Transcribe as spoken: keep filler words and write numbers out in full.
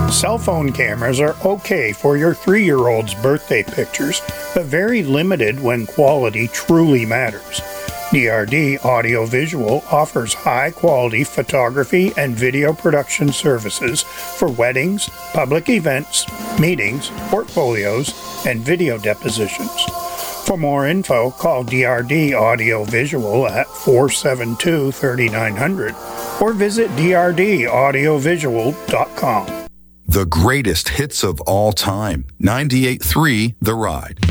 Cell phone cameras are okay for your three-year-old's birthday pictures, but very limited when quality truly matters. D R D Audio Visual offers high-quality photography and video production services for weddings, public events, meetings, portfolios, and video depositions. For more info, call D R D Audio Visual at four seven two, three nine zero zero or visit d r d audio visual dot com. The greatest hits of all time. ninety-eight point three The Ride.